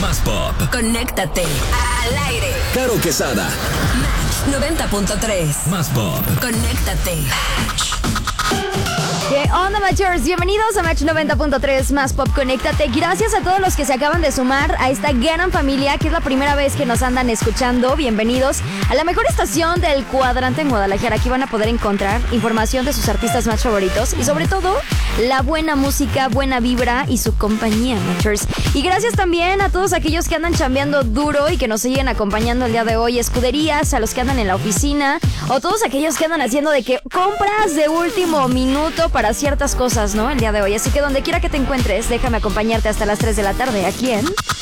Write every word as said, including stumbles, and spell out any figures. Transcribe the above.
Más Pop. Conéctate al aire. Caro Quesada. Match noventa punto tres. Más Pop. Conéctate. ¿Qué onda, Matchers? Bienvenidos a Match noventa punto tres Más Pop, Conéctate. Gracias a todos los que se acaban de sumar a esta gran familia, que es la primera vez que nos andan escuchando. Bienvenidos a la mejor estación del cuadrante en Guadalajara. Aquí van a poder encontrar información de sus artistas más favoritos y sobre todo la buena música, buena vibra y su compañía, Matchers. Y gracias también a todos aquellos que andan chambeando duro y que nos siguen acompañando el día de hoy. Escuderías, a los que andan en la oficina o todos aquellos que andan haciendo de que compras de último minuto para ciertas cosas, ¿no? El día de hoy. Así que donde quiera que te encuentres, déjame acompañarte hasta las tres de la tarde aquí en